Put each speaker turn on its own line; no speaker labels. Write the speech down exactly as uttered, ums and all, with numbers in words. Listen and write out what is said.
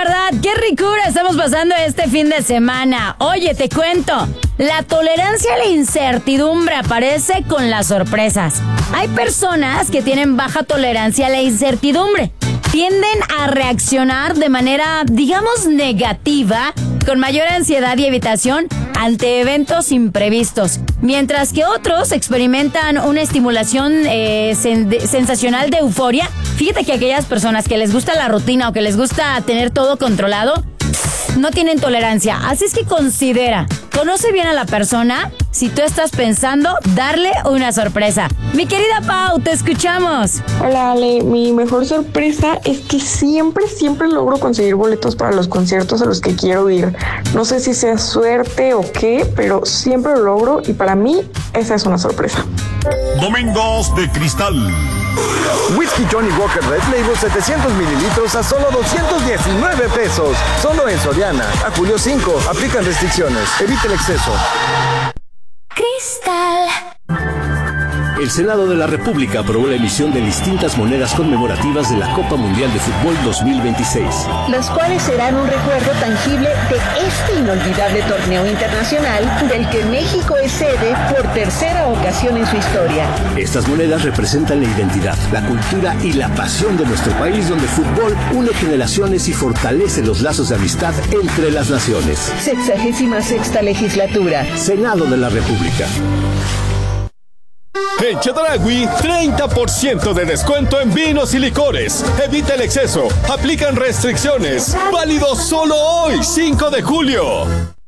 verdad, qué ricura estamos pasando este fin de semana. Oye, te cuento, la tolerancia a la incertidumbre aparece con las sorpresas. Hay personas que tienen baja tolerancia a la incertidumbre. Tienden a reaccionar de manera, digamos, negativa, con mayor ansiedad y evitación ante eventos imprevistos, mientras que otros experimentan una estimulación eh, sen- sensacional de euforia. Fíjate que aquellas personas que les gusta la rutina o que les gusta tener todo controlado, no tienen tolerancia. Así es que considera, conoce bien a la persona si tú estás pensando darle una sorpresa. Mi querida Pau, te escuchamos.
Hola Ale, mi mejor sorpresa es que siempre, siempre logro conseguir boletos para los conciertos a los que quiero ir. No sé si sea suerte o qué, pero siempre lo logro y para mí esa es una sorpresa.
Domingos de Cristal.
Whisky Johnny Walker Red Label setecientos mililitros a solo doscientos diecinueve pesos. Solo en Soriana. A julio cinco. Aplican restricciones. Evita el exceso.
Cristal.
El Senado de la República aprobó la emisión de distintas monedas conmemorativas de la Copa Mundial de Fútbol dos mil veintiséis.
Las cuales serán un recuerdo tangible de este inolvidable torneo internacional del que México es sede por tercera ocasión en su historia.
Estas monedas representan la identidad, la cultura y la pasión de nuestro país, donde el fútbol une generaciones y fortalece los lazos de amistad entre las naciones.
Sexagésima sexta legislatura.
Senado de la República.
En Chedraui, treinta por ciento de descuento en vinos y licores. Evita el exceso. Aplican restricciones. Válido solo hoy, cinco de julio.